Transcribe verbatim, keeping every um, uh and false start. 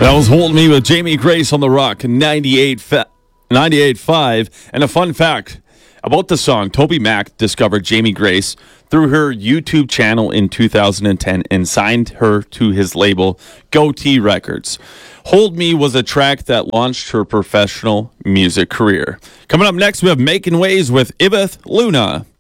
That was Hold Me with Jamie Grace on the Rock, ninety-eight point five. And a fun fact about the song, Toby Mac discovered Jamie Grace through her YouTube channel in two thousand ten and signed her to his label, Goatee Records. Hold Me was a track that launched her professional music career. Coming up next, we have Making Waves with Ibeth Luna.